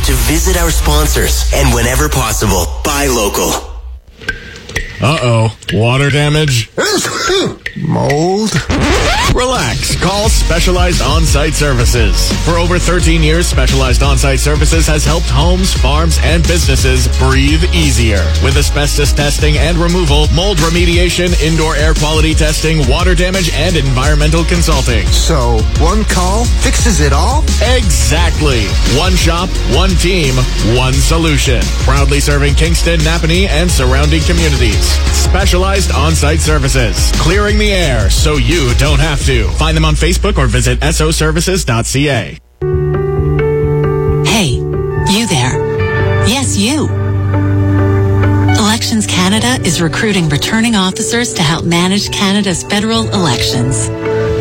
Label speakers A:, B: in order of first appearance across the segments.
A: to visit our sponsors and whenever possible, buy local.
B: Uh-oh. Water damage?
C: Mold?
B: Relax. Call Specialized On-Site Services. For over 13 years, Specialized On-Site Services has helped homes, farms, and businesses breathe easier. With asbestos testing and removal, mold remediation, indoor air quality testing, water damage, and environmental consulting.
C: So, one call fixes it all?
B: Exactly. One shop, one team, one solution. Proudly serving Kingston, Napanee, and surrounding communities. Specialized On-Site Services. Clearing the air so you don't have to. Find them on Facebook or visit soservices.ca.
D: Hey, you there. Yes, you. Elections Canada is recruiting returning officers to help manage Canada's federal elections.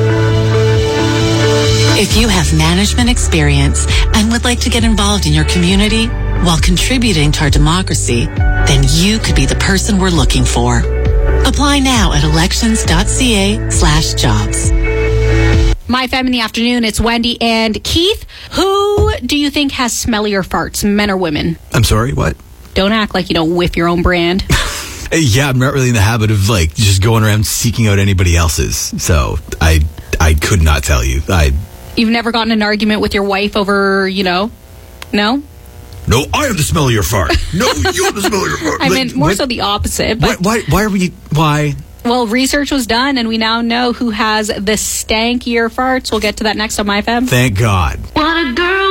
D: If you have management experience and would like to get involved in your community while contributing to our democracy, then you could be the person we're looking for. Apply now at elections.ca/jobs.
E: My Femme in the Afternoon, it's Wendy and Keith. Who do you think has smellier farts, men or women?
F: I'm sorry, what?
E: Don't act like you don't whiff your own brand.
F: Yeah, I'm not really in the habit of just going around seeking out anybody else's. So I could not tell you.
E: You've never gotten in an argument with your wife over, no?
F: No, I have the smell of your fart. No, you have the smell of your fart.
E: I meant more so the opposite. But
F: why are we... Why?
E: Well, research was done, and we now know who has the stankier farts. We'll get to that next on My Femme.
F: Thank God.
E: What a girl.